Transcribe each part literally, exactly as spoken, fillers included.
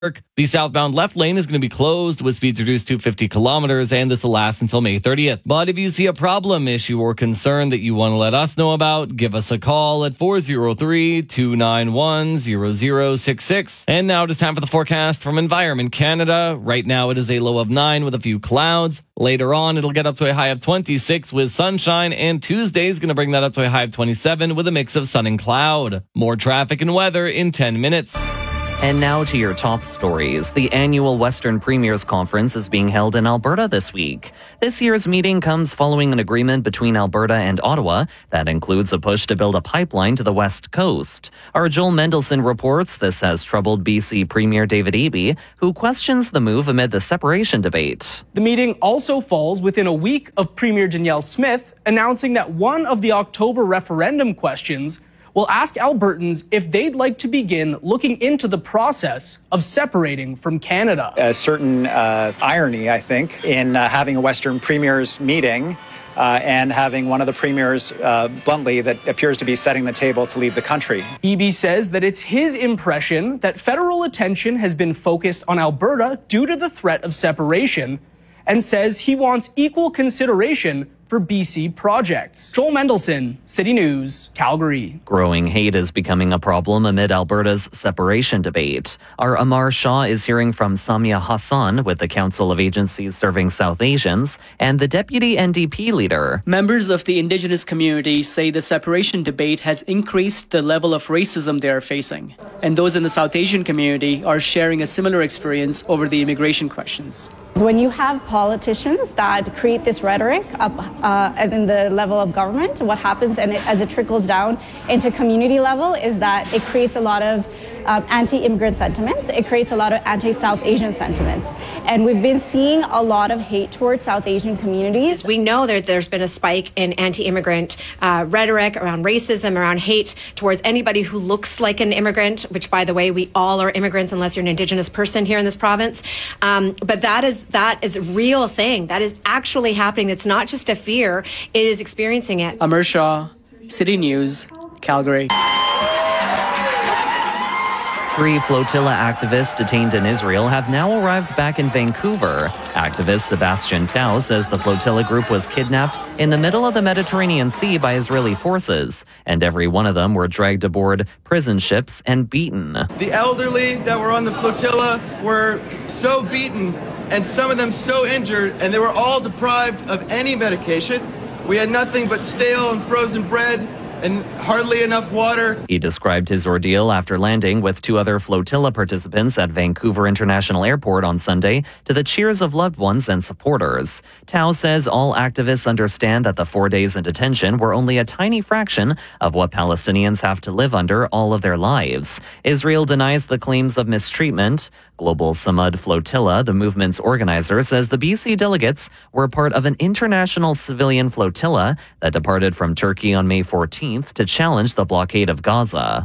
The southbound left lane is going to be closed with speeds reduced to fifty kilometers, and this will last until May thirtieth. But if you see a problem, issue, or concern that you want to let us know about, give us a call at four oh three, two nine one, zero zero six six. And now it is time for the forecast from Environment Canada. Right now it is a low of nine with a few clouds. Later on, it'll get up to a high of twenty-six with sunshine, and Tuesday is going to bring that up to a high of twenty-seven with a mix of sun and cloud. More traffic and weather in ten minutes. And now to your top stories. The annual Western Premiers Conference is being held in Alberta this week. This year's meeting comes following an agreement between Alberta and Ottawa that includes a push to build a pipeline to the west coast. Our Joel Mendelson reports this has troubled B C Premier David Eby, who questions the move amid the separation debate. The meeting also falls within a week of Premier Danielle Smith announcing that one of the October referendum questions will ask Albertans if they'd like to begin looking into the process of separating from Canada. A certain uh, irony, I think, in uh, having a Western Premiers meeting uh, and having one of the premiers uh, bluntly that appears to be setting the table to leave the country. Eby says that it's his impression that federal attention has been focused on Alberta due to the threat of separation, and says he wants equal consideration for B C projects. Joel Mendelson, City News, Calgary. Growing hate is becoming a problem amid Alberta's separation debate. Our Amar Shah is hearing from Samia Hassan with the Council of Agencies Serving South Asians and the Deputy N D P leader. Members of the Indigenous community say the separation debate has increased the level of racism they are facing. And those in the South Asian community are sharing a similar experience over the immigration questions. When you have politicians that create this rhetoric up uh, in the level of government, what happens and it, as it trickles down into community level is that it creates a lot of um, anti-immigrant sentiments. It creates a lot of anti-South Asian sentiments. And we've been seeing a lot of hate towards South Asian communities. We know that there's been a spike in anti-immigrant uh, rhetoric around racism, around hate towards anybody who looks like an immigrant, which, by the way, we all are immigrants unless you're an Indigenous person here in this province. Um, but that is that is a real thing. That is actually happening. It's not just a fear. It is experiencing it. Amar Shah, City News, Calgary. Three flotilla activists detained in Israel have now arrived back in Vancouver. Activist Sebastian Tau says the flotilla group was kidnapped in the middle of the Mediterranean Sea by Israeli forces, and every one of them were dragged aboard prison ships and beaten. The elderly that were on the flotilla were so beaten, and some of them so injured, and they were all deprived of any medication. We had nothing but stale and frozen bread and hardly enough water. He described his ordeal after landing with two other flotilla participants at Vancouver International Airport on Sunday to the cheers of loved ones and supporters. Tau says all activists understand that the four days in detention were only a tiny fraction of what Palestinians have to live under all of their lives. Israel denies the claims of mistreatment. Global Samad Flotilla, the movement's organizer, says the B C delegates were part of an international civilian flotilla that departed from Turkey on May fourteenth to challenge the blockade of Gaza.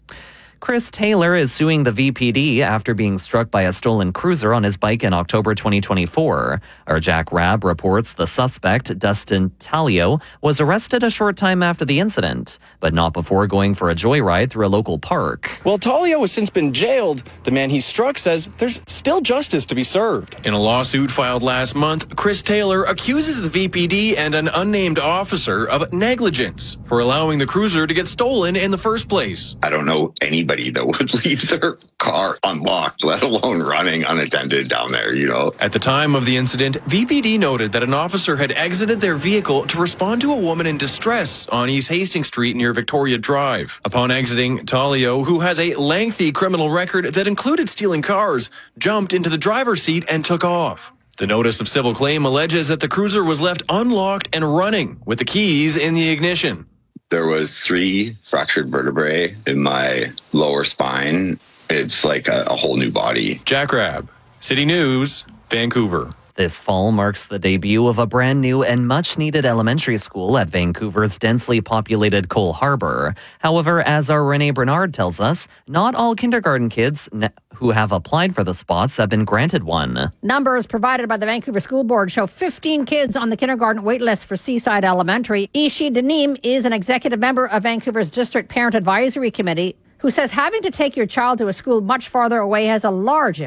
Chris Taylor is suing the V P D after being struck by a stolen cruiser on his bike in October twenty twenty-four. Our Jack Rabb reports the suspect, Dustin Talio, was arrested a short time after the incident, but not before going for a joyride through a local park. While Talio has since been jailed, the man he struck says there's still justice to be served. In a lawsuit filed last month, Chris Taylor accuses the V P D and an unnamed officer of negligence for allowing the cruiser to get stolen in the first place. I don't know anybody that would leave their car unlocked, let alone running unattended down there, you know. At the time of the incident, V P D noted that an officer had exited their vehicle to respond to a woman in distress on East Hastings Street near Victoria Drive. Upon exiting, Talio, who has a lengthy criminal record that included stealing cars, jumped into the driver's seat and took off. The notice of civil claim alleges that the cruiser was left unlocked and running with the keys in the ignition. There was three fractured vertebrae in my lower spine. It's like a, a whole new body. Jack Rabb, City News, Vancouver. This fall marks the debut of a brand new and much needed elementary school at Vancouver's densely populated Cole Harbour. However, as our Renee Bernard tells us, not all kindergarten kids ne- who have applied for the spots have been granted one. Numbers provided by the Vancouver School Board show fifteen kids on the kindergarten waitlist for Seaside Elementary. Ishi Denim is an executive member of Vancouver's District Parent Advisory Committee. who says having to take your child to a school much farther away has a large